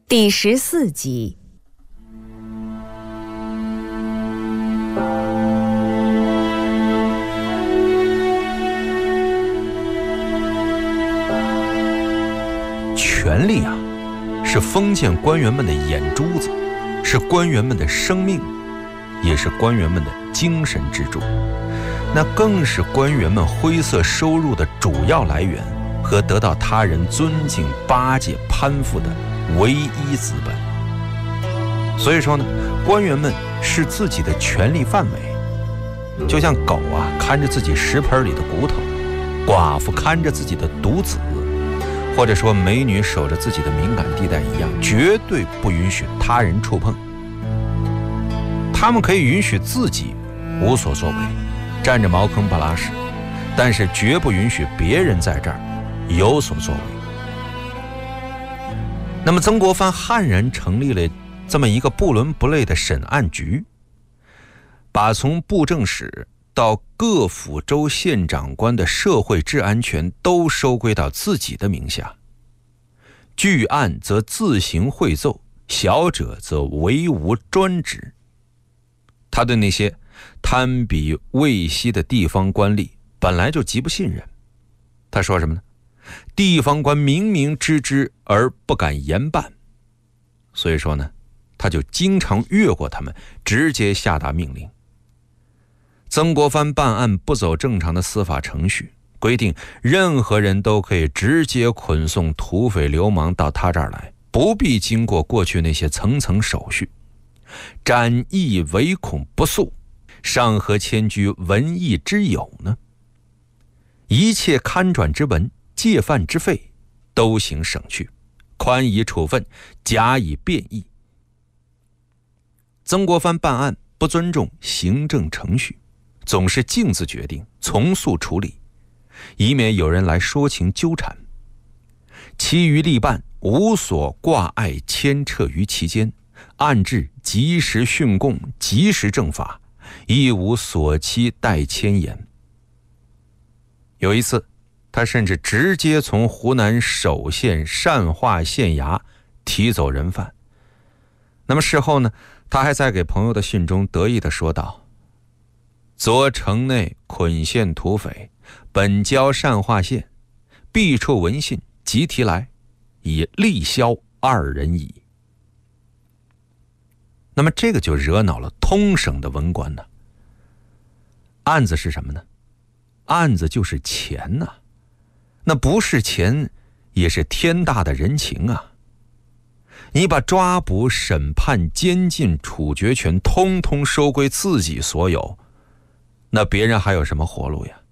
第14集。 权力啊，是封建官员们的眼珠子，是官员们的生命，也是官员们的精神支柱，那更是官员们灰色收入的主要来源和得到他人尊敬、巴结、攀附的唯一资本。所以说呢，官员们是自己的权力范围，就像狗啊看着自己食盆里的骨头，寡妇看着自己的独子，或者说美女守着自己的敏感地带一样，绝对不允许他人触碰。他们可以允许自己无所作为，占着茅坑不拉屎，但是绝不允许别人在这儿有所作为。那么曾国藩悍然成立了这么一个不伦不类的审案局，把从布政使到各府州县长官的社会治安权都收归到自己的名下，巨案则自行会奏，小者则唯无专职。他对那些贪比畏息的地方官吏本来就极不信任。他说什么呢？地方官明明知之而不敢严办，所以说呢，他就经常越过他们，直接下达命令。曾国藩办案不走正常的司法程序，规定任何人都可以直接捆送土匪流氓到他这儿来，不必经过过去那些层层手续。斩役唯恐不肃，上何迁居文艺之有呢？一切勘转之文、戒犯之费都行省去，宽以处分，加以变易。曾国藩办案不尊重行政程序，总是径自决定，从速处理，以免有人来说情纠缠。其余吏办无所挂碍牵扯于其间，按制及时训供，及时正法，亦无所期待迁延。有一次，他甚至直接从湖南首县善化县衙提走人犯。那么事后呢，他还在给朋友的信中得意地说道：昨城内捆县土匪，本交善化县，必处闻信，即提来，以力消2人矣。那么这个就惹恼了通省的文官呢。案子是什么呢？案子就是钱呐，那不是钱也是天大的人情啊。你把抓捕、审判、监禁、处决权通通收归自己所有，那别人还有什么活路呀？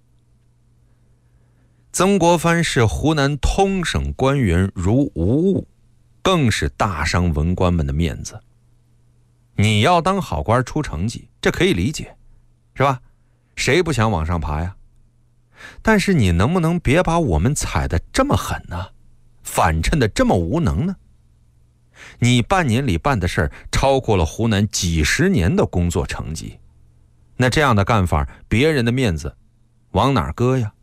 曾国藩视湖南通省官员如无物，更是大伤文官们的面子。你要当好官出成绩，这可以理解，是吧？谁不想往上爬呀？但是你能不能别把我们踩得这么狠呢？反衬得这么无能呢？你半年里办的事儿超过了湖南几十年的工作成绩，那这样的干法，别人的面子往哪儿搁呀？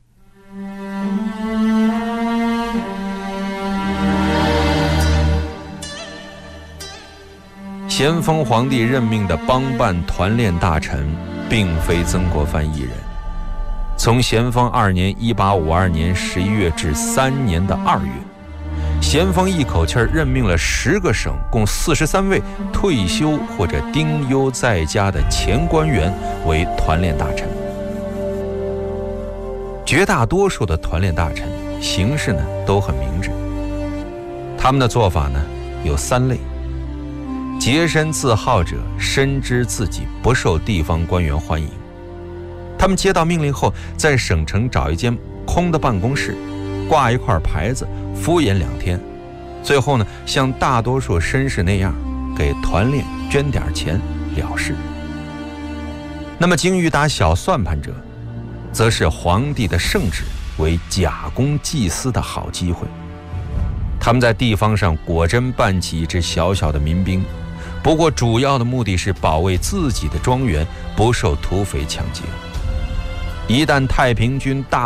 咸丰皇帝任命的帮办团练大臣并非曾国藩一人。从咸丰2年1852年11月至3年的2月，咸丰一口气任命了10个省共43位退休或者丁忧在家的前官员为团练大臣。绝大多数的团练大臣行事呢都很明智，他们的做法呢有3类。洁身自好者深知自己不受地方官员欢迎，他们接到命令后，在省城找一间空的办公室，挂一块牌子，敷衍2天，最后呢，像大多数绅士那样，给团练捐点钱了事。那么精于打小算盘者，则是皇帝的圣旨为假公济私的好机会。他们在地方上果真办起一支小小的民兵，不过主要的目的是保卫自己的庄园不受土匪抢劫。一旦太平军大